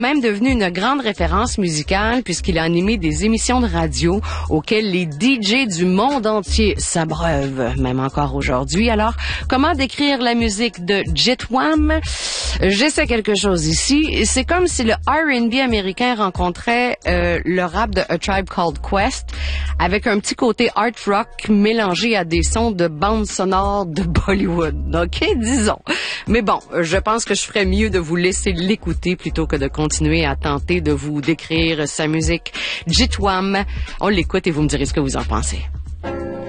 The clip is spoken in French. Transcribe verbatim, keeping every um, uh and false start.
Même devenu une grande référence musicale puisqu'il a animé des émissions de radio auxquelles les D J du monde entier s'abreuvent, même encore aujourd'hui. Alors, comment décrire la musique de Jitwam? J'essaie quelque chose ici. C'est comme si le R and B américain rencontrait euh, le rap de A Tribe Called Quest avec un petit côté art rock mélangé à des sons de bande sonore de Bollywood. OK, disons. Mais bon, je pense que je ferais mieux de vous laisser l'écouter plutôt que de continuer à tenter de vous décrire sa musique. Jitwam, on l'écoute et vous me direz ce que vous en pensez.